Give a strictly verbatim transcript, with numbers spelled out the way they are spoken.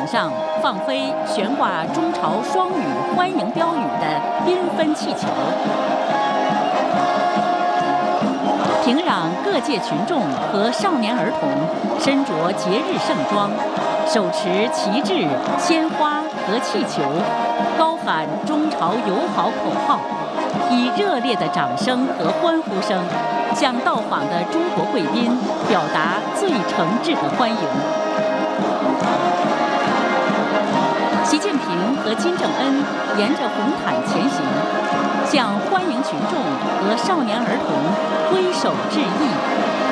上放飞悬挂中朝双语欢迎标语的缤纷气球。平壤各界群众和少年儿童身着节日盛装，手持旗帜、鲜花和气球，高喊中朝友好口号，以热烈的掌声和欢呼声向到访的中国贵宾表达最诚挚的欢迎。习近平和金正恩沿着红毯前行，向欢迎群众和少年儿童挥手致意。